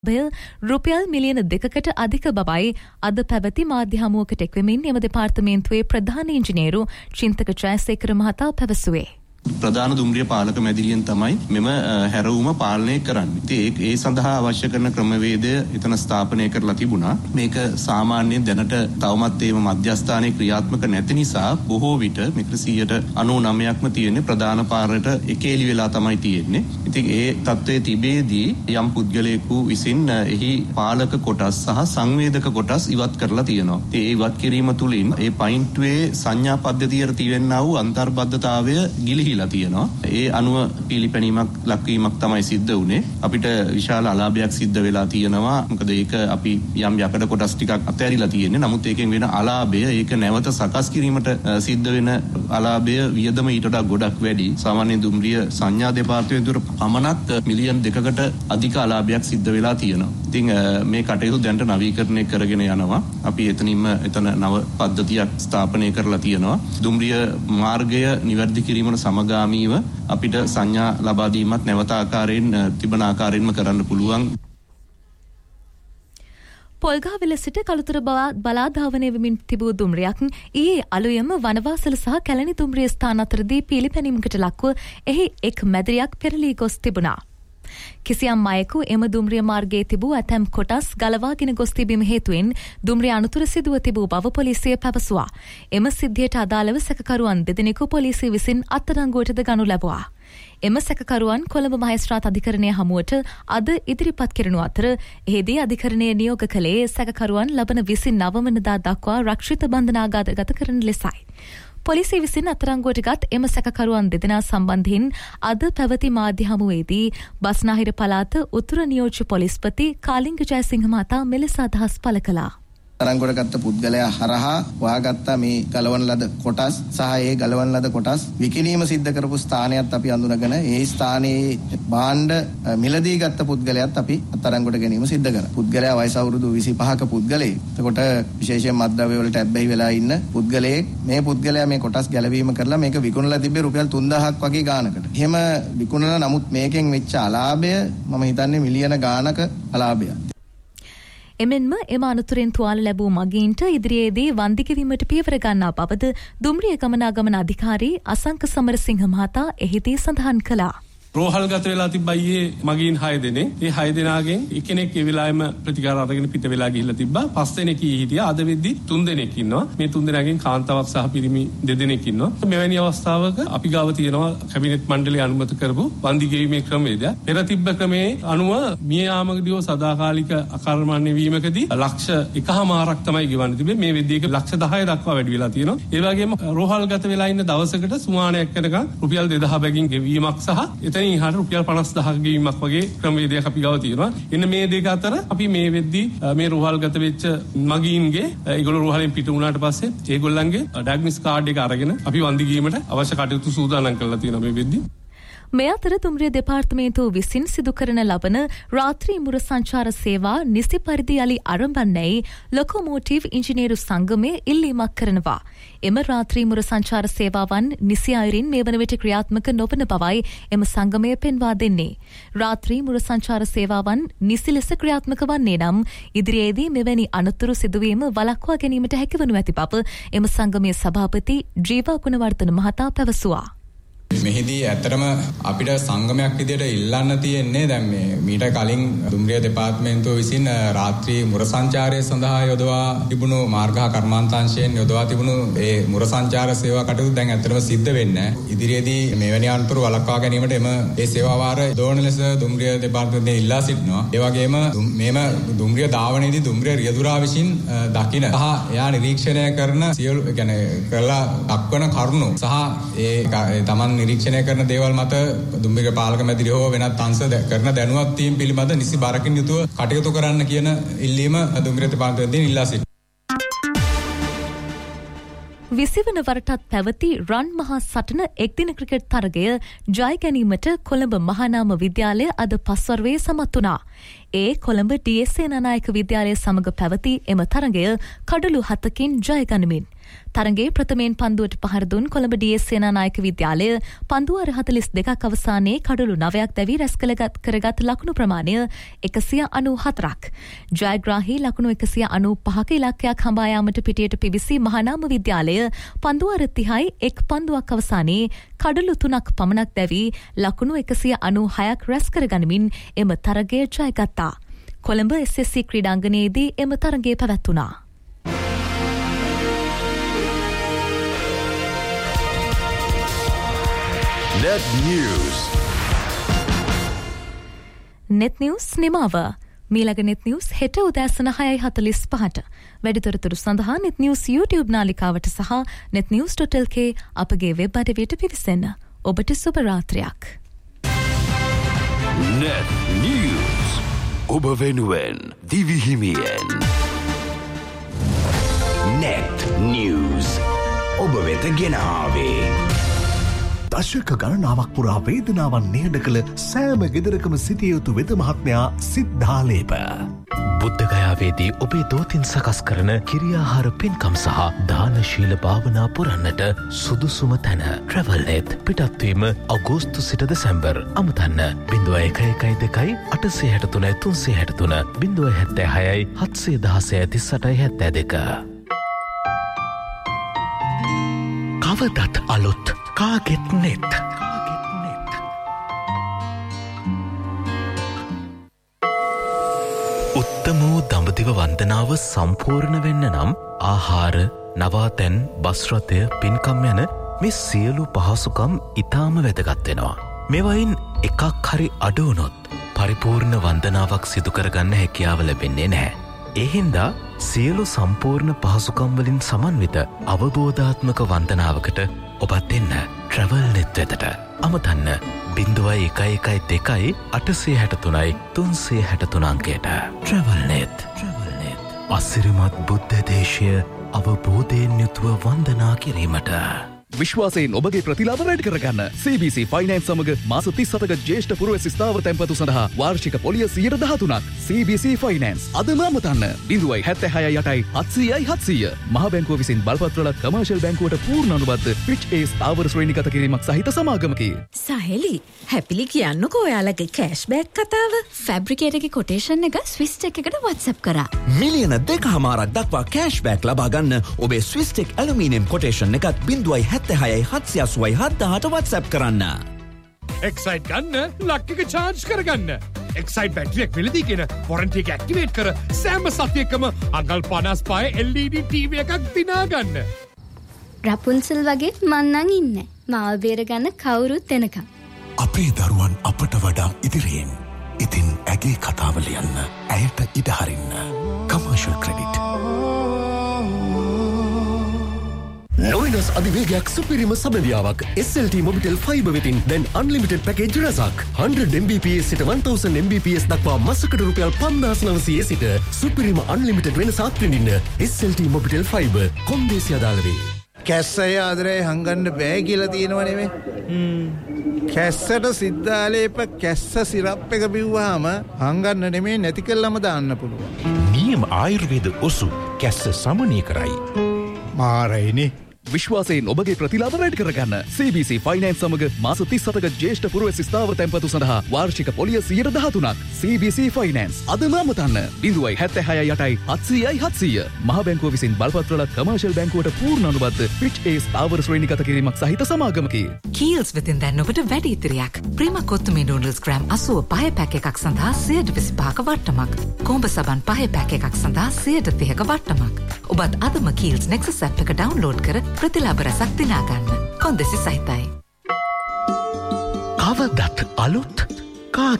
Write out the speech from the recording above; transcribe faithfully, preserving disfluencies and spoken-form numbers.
බය රුපියල් මිලියන දෙකකට අධික බවයි අද පැවති මාධ්‍ය හමුවකට එක්වෙමින් එම දෙපාර්තමේන්තුවේ ප්‍රධාන ඉංජිනේරු චින්තක ජයසේකර මහතා පැවසුවේ. ප්‍රධාන දුම්රිය පාලක මැදිරියෙන් තමයි මෙම හැරවුම පාලනය කරන්නේ. ඉතින් ඒ සඳහා අවශ්‍ය කරන ක්‍රමවේදය එතන ස්ථාපනය කරලා තිබුණා. මේක සාමාන්‍යයෙන් දැනට තවමත් ඒව මධ්‍යස්ථානයේ ක්‍රියාත්මක නැති නිසා බොහෝ විට මේක සියයට අනූනවයක්ම තියෙන්නේ ප්‍රධාන පාරට එකේලි වෙලා තමයි තියෙන්නේ. ඉතින් ඒ තත්ත්වයේ තිබේදී යම් පුද්ගලයෙකු විසින් එහි පාලක කොටස් සහ සංවේදක කොටස් ඉවත් කරලා තියෙනවා. ඒ ඉවත් කිරීම තුළින් ඒ පයින්ට්වේ සංඥා පද්ධතියට තියෙනා වූ අන්තර්බද්ධතාවය ගිලිහි තියෙනවා. ඒ අනුව පිළිපැනීමක් ලක්වීමක් තමයි සිද්ධ වුනේ. අපිට විශාල අලාභයක් සිද්ධ වෙලා තියෙනවා. මොකද ඒක අපි යම් යකඩ කොටස් ටිකක් අතහැරිලා තියෙන්නේ. නමුත් ඒකෙන් වෙන අලාභය ඒක නැවත සකස් කිරීමට සිද්ධ වෙන අලාභය වියදම ඊට වඩා ගොඩක් වැඩි. සාමාන්‍ය දුම්රිය සංඥා දෙපාර්තමේන්තුවට පමණක් මිලියන් දෙකකට අධික අලාභයක් සිද්ධ වෙලා තියෙනවා. ඉතින් මේ කටයුතු දැනට නවීකරණය කරගෙන යනවා. අපි එතනින්ම එතන නව පද්ධතියක් ස්ථාපනය කරලා තියෙනවා. දුම්රිය මාර්ගය නිවැරදි කිරීමන සමගාමීව අපිට සංඥා ලබා දීමත් නැවත ආකාරයෙන් තිබෙන ආකාරයෙන්ම කරන්න පුළුවන්. පොල්ගහවෙල සිට කළුතර බලාධාවනය වෙමින් තිබූ දුම්රියක් ඊයේ අලුයම වනවාසල සහ කැලණි දුම්රිය ස්ථාන අතරදී පිළිපැනීමකට ලක්ව එහි එක් මැදිරියක් පෙරළී ගොස් තිබුණා. කිසියම් අයෙකු එම දුම්රිය මාර්ගයේ තිබූ ඇතැම් කොටස් ගලවාගෙන ගොස් තිබීම හේතුවෙන් දුම්රිය අනතුර සිදුව තිබූ බව පොලිසිය පැවසුවා. එම සිද්ධියට අදාළව සැකකරුවන් දෙදෙනෙකු පොලිසිය විසින් අත්අඩංගුවටද ගනු ලැබුවා. එම සැකකරුවන් කොළඹ මහේස්ත්‍රාත් අධිකරණය හමුවට අද ඉදිරිපත් කෙරෙනු අතර එහිදී අධිකරණය නියෝග කළේ සැකකරුවන් ලබන විසිනව වෙනිදා දක්වා රක්ෂිත බන්ධනාගාර ගත කරන ලෙසයි. පොලිසිය විසින් අත්අඩංගුවට ගත් එම සැකකරුවන් දෙදෙනා සම්බන්ධයෙන් අද පැවති මාධ්‍ය හමුවේදී බස්නාහිර පළාත උතුරු නියෝජ්‍ය පොලිස්පති කාලිංග ජයසිංහ මහතා මෙලෙස අදහස් පළ කළා. අත්අඩංගුවට ගත්ත පුද්ගලයා හරහා හොයාගත්ත මේ ගලවන ලද කොටස් සහ ඒ ගලවන ලද කොටස් විකිණීම සිද්ධ කරපු ස්ථානයත් අපි අඳුනගෙන ඒ ස්ථානයේ භාණ්ඩ මිලදී ගත්ත පුද්ගලයාත් අපි අත්අඩංගුවට ගැනීම සිද්ධ කරා. පුද්ගලයා වයස අවුරුදු විසිපහක පුද්ගලයෙක්. එතකොට විශේෂයෙන් මත්ද්‍රව්‍ය වලට ඇබ්බැහි වෙලා ඉන්න පුද්ගලයෙක්. මේ පුද්ගලයා මේ කොටස් ගැලවීම කරලා මේක විකුණලා තිබ්බේ රුපියල් තුන්දාහක් වගේ ගානකට. එහෙම විකුණලා නමුත් මේකෙන් වෙච්ච අලාභය මම හිතන්නේ මිලියන ගානක අලාභයක්. එමෙන්ම එම අනතුරෙන් තුවාල ලැබූ මගීන්ට ඉදිරියේදී වන්දිගෙවීමට පියවර ගන්නා බවද දුම්රිය ගමනාගමන අධිකාරී අසංක සමරසිංහ මහතා එහිදී සඳහන් කළා. රෝහල් ගත වෙලා තිබ්බයියේ මගීන් හය දෙනෙක්. ඒ හය දෙනාගෙන් එක්කෙනෙක් ඒ වෙලාවෙම ප්‍රතිකාර අරගෙන පිට වෙලා ගිහිල්ලා තිබ්බා. පස් දෙනෙක් හිටියා. අද වෙද්දි තුන් දෙනෙක් ඉන්නවා. මේ තුන් දෙනාගෙන් කාන්තාවක් සහ පිරිමි දෙදෙනෙක් ඉන්නවා. මෙවැනි අවස්ථාවක අපි ගාව තියෙනවා කැබිනට් මණ්ඩලය අනුමත කරපු වන්දි ගෙවීමේ ක්‍රමවේදය. පෙර තිබ්බ ක්‍රමයේ අනුව මිය යාමකදී සදාකාලික අකර්මණ්‍ය වීමකදී ලක්ෂ එකහමාරක් තමයි ගෙවන්න තිබෙන්නේ. මේ වෙද්දි ඒක ලක්ෂ දහය දක්වා වැඩි වෙලා තියෙනවා. ඒ වගේම රෝහල් ගත වෙලා ඉන්න දවසකට සුමානයක් යනකම් රුපියල් දෙදාහ බැගින් ගෙවීමක් සහ එතනින් එහාට රුපියල් පනස් දහක ගෙවීමක් වගේ ක්‍රමවේදයක් අපි ගාව තියෙනවා. එන්න මේ දෙක අතර අපි මේ වෙද්දි මේ රෝහල් ගත වෙච්ච මගීන්ගේ ඒගොල්ලෝ රෝහලෙන් පිට වුණාට පස්සේ ඒගොල්ලන්ගේ ඩයග්නොස් කාඩ් එක අරගෙන අපි වන්දි ගීමට අවශ්‍ය කටයුතු සූදානම් කරලා තියෙනවා මේ වෙද්දි. මේ අතර දුම්රිය දෙපාර්තමේන්තුව විසින් සිදු කරන ලබන රාත්‍රී මුර සංචාර සේවා නිසි පරිදි යලි ආරම්භන්නයි ලොකෝමෝටිව් ඉංජිනේරු සංගමය ඉල්ලීමක් කරනවා. එම රාත්‍රී මුර සංචාර සේවාවන් නිසි අයුරින් මේ වන විට ක්‍රියාත්මක නොවන බවයි එම සංගමය පෙන්වා දෙන්නේ. රාත්‍රී මුර සංචාර සේවාවන් නිසි ලෙස ක්‍රියාත්මක වන්නේ නම් ඉදිරියේදී මෙවැනි අනතුරු සිදුවීම වළක්වා ගැනීමට හැකිවනු ඇති බව එම සංගමයේ සභාපති ජීවා ගුණවර්ධන මහතා පැවසුවා. මෙහිදී ඇත්තටම අපිට සංගමයක් විදියට ඉල්ලන්න තියෙන්නේ දැන් මේ මීට කලින් දුම්රිය දෙපාර්තමේන්තුව විසින් රාත්‍රී මුර සංචාරය සඳහා යොදවා තිබුණු මාර්ග හා කර්මාන්තාංශයෙන් යොදවා තිබුණු ඒ මුර සංචාර සේවා කටයුතු දැන් ඇත්තටම සිද්ධ වෙන්නේ නැහැ. ඉදිරියේදී මෙවැනි අනතුරු වළක්වා ගැනීමට එම ඒ සේවා වාර යොදවන ලෙස දුම්රිය දෙපාර්තමේන්තුවෙන් ඉල්ලා සිටිනවා. ඒ වගේම මේම දුම්රිය ධාවනයේදී දුම්රිය රියදුරා විසින් දකින සහ එයා නිරීක්ෂණය කරන සියලු يعني කරලා දක්වන කරුණු සහ ඒ තමන් නිරීක්ෂණය කරන දේවල් මත දුම්රිය පාලක මැදිරිය හෝ වෙනත් අංශ කරන දැනුවත් වීම පිළිබඳ නිසි බරකින් යුතුව කටයුතු කරන්න කියන ඉල්ලීම දුම්රිය දෙපාර්තමේන්තුවෙන් ඉල්ලා සිටිනවා. විසිවන වරටත් පැවති රන් මහා සටන එක්දින ක්‍රිකට් තරගය ජය ගැනීමට කොළඹ මහානාම විද්‍යාලය අද පස්වරුවේ සමත් වුණා. ඒ කොළඹ ඩී එස් සේනානායක විද්‍යාලය සමග පැවති එම තරගය කඩලු හතකින් ජය ගනිමින් තරගේ ප්‍රථමයෙන් පන්දුවට පහර දුන් කොළඹ ඩී එස් සේනානායක විද්‍යාලය පන්දුව හතළිස් දෙකක් අවසානයේ කඩලු නවයක් දැවී රැස් කරගත් ලකුණු ප්‍රමාණය එකසිය අනූ හතරක්. ජයග්‍රාහී ලකුණු එකසිය අනූ පහක ඉලක්කයක් හඹා යාමට පිටියට පිවිසි මහානාම විද්‍යාලය පන්දුව තිහයි එක් පන්දුවක් අවසානයේ කඩලු තුනක් පමණක් දැවී ලකුණු එකසිය අනූ හයක් රැස් කරගනිමින් එම තරගය ජයගත්තා. කොළඹ එස් එස් සී ක්‍රීඩාංගණයේදී එම තරගය පැවැත්වුණා. Net News. Net News නිමාව. මීළඟ Net News හෙට උදෑසන හයයි හතළිස් පහට. වැඩිතොරතුරු සඳහා Net News YouTube නාලිකාවට සහ net news dot l k අපගේ වෙබ් අඩවියට පිවිසෙන්න. ඔබට සුබ රාත්‍රියක්. Net News. ඔබ වෙනුවෙන් දිවිහිමියෙන්. Net News. ඔබ වෙත ගෙන ආවේ. දශක ගණනාවක් පුරා වේදනාවන් නිහඬ කළ සෑම ගෙදරකම සිටිය යුතු වෙද මහත්මයා සිද්ධාලේප. බුද්ධගයාවේදී ඔබේ දෝතින් සකස් කරන කිරියාහාර පින්කම් සහ දානශීල භාවනා පුරන්නට සුදුසුම තැන ට්‍රැවල්නෙත්. පිටත්වීම අගෝස්තු සිට දෙසැම්බර්. අමතන්න බිඳුව එක එකයි දෙකයි අටසේ හැට තුනයි තුන්සේ හැට තුන බිඳුව හැත්තෑ හයයි හත්සේ දහසය තිස් අටයි හැත්තෑ දෙක. කවදත් අලුත් කාගෙත් නෙත්. උත්තම වූ දඹදිව වන්දනාව සම්පූර්ණ වෙන්න නම් ආහාර, නවාතැන්, බස්රථය, පින්කම් යන මේ සියලු පහසුකම් ඉතාම වැදගත් වෙනවා. මෙවයින් එකක් හරි අඩු වුණොත් පරිපූර්ණ වන්දනාවක් සිදු කරගන්න හැකියාව ලැබෙන්නේ නැහැ. ඒ හින්දා සියලු සම්පූර්ණ පහසුකම් වලින් සමන්විත අවබෝධාත්මක වන්දනාවකට ඔබත් එන්න ට්‍රැවල්නෙත් වෙතට. අමතන්න බිඳුවයි එකයි එකයි දෙකයි අටසේ හැට තුනයි තුන්සේ හැට තුන අංකයට. ට්‍රැවල්නෙත්. අසිරිමත් බුද්ධ දේශය අවබෝධයෙන් යුතුව වන්දනා කිරීමට. විශ්වාසයෙන් ඔබගේ ප්‍රතිලාභ වැඩි කරගන්න C B C ෆයිනෑන්ස් සමග මාස තිස් හතක ජ්‍යෙෂ්ඨ පුරවැසි ස්ථාවර තැන්පතු සඳහා වාර්ෂික පොලිය සියයට දහතුනක්. C B C ෆයිනෑන්ස් අදම අමතන්න බිඳුවයි හැත්තෑ හයයි අටයි හත්සීයයි හත්සීය. මහ බැංකුව විසින් බලපත්‍රල කමර්ෂල් බැංකුවට පූර්ණ අනුබද්ධ ෆිච් ඒ ස්ථාවර ශ්‍රේණිගත කිරීමක් සහිත සමාගමකි. සහෙලි හැපිලි කියන්නකෝ ඔයාලගේ කෑෂ්බැක් කතාව. ෆැබ්‍රිකේටගේ කොටේෂන් එක ස්විස් ටෙක් එකට WhatsApp කරා. මිලියන දෙකහමාරක් දක්වා කෑෂ්බැක් ලබා ගන්න ඔබේ ස්විස් ටෙක් ඇලුමිනියම් කොටේෂන් එකත් බිඳුවයි හැත්තෑ හයයි හත්සිය අසූවයි හත්දාහට WhatsApp කරන්න. එක්සයිට් ගන්න ලක් එක චාර්ජ් කරගන්න. එක්සයිට් බැටරියක් වෙලදී කියන වොරන්ටි එක ඇක්ටිවේට් කර සෑම සතියකම අඟල් පනස් පහේ L E D ටීවී එකක් දිනා ගන්න. රපුන්සල් වගේ මන්නන් ඉන්නේ. මාව බේරගන්න කවුරුත් එනකම්. අපේ දරුවන් අපට වඩා ඉදිරියෙන්. ඉතින් ඇගේ කතාව ලියන්න. ඇයට ඉඩ හරින්න. Commercial credit. නොවෙනස් අධිවේගයක් සුපිරිම සබඳියාවක් S L T Mobitel Fiber වෙතින් දැන් unlimited package රසක් one hundred Mbps සිට one thousand Mbps දක්වා මාසකට රුපියල් පන්දාස් නවසිය සිට සුපිරිම unlimited වෙනස අත්විඳින්න S L T Mobitel Fiber කොන්දේසි අදාළ වේ. කැස්සය ආදරේ හංගන්න බෑ කියලා තියෙනව නෙමෙයි. හ්ම්. කැස්සට සිද්ධාලේප කැස්ස සිරප් එක බිව්වහම හංගන්න නෙමෙයි නැති කළාම දාන්න පුළුවන්. නියම ආයුර්වේද ඔසු කැස්ස සමනය කරයි. මාරයිනේ. විශ්වාසයෙන් ඔබගේ ප්‍රතිලාභ වැඩි කරගන්න C B C ෆයිනෑන්ස් සමග මාස තිස් හතක ජ්‍යෙෂ්ඨ පුරවැසි ස්ථාවර තැන්පතු සඳහා වාර්ෂික පොලිය සියයට දහතුනක්. C B C ෆයිනෑන්ස් අදම අමතන්න බිඳුවයි හැත්තෑ හයයි අටයි හත්සීයයි හත්සීය. මහ බැංකුව විසින් බලපත්‍රල කමර්ෂල් බැංකුවට පූර්ණ අනුබද්ධ ෆිච් ඒ ස්ථාවර ශ්‍රේණිගත කිරීමක් සහිත සමාගමකි. කීල්ස් වෙතින් දැන් ඔබට වැඩි ඉතිරියක්. ප්‍රීමා කොත්තුමේ නූඩල්ස් ග්‍රෑම් අසූව පහ පැක් එකක් සඳහා සියයට විසිපහක වට්ටමක්. කොඹ සබන් පහ පැක් එකක් සඳහා සියයට තිහක වට්ටමක්. ඔබත් අදම කීල්ස් නෙක්සස් ඇප් එක ඩවුන්ලෝඩ් කර ප්‍රතිලාභ රසක් දිනා ගන්න. කොන්දෙසි සහිතයි. කවදත් අලුත්